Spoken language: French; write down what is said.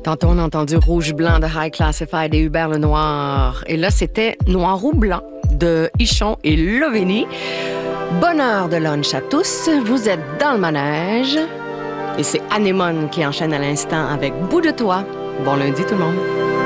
Tantôt, on a entendu Rouge-Blanc de High Classified et Hubert Lenoir. Et là, c'était Noir ou Blanc de Ichon et Loveni. Bonne heure de lunch à tous. Vous êtes dans le manège. Et c'est Anémone qui enchaîne à l'instant avec Bout de toi. Bon lundi tout le monde.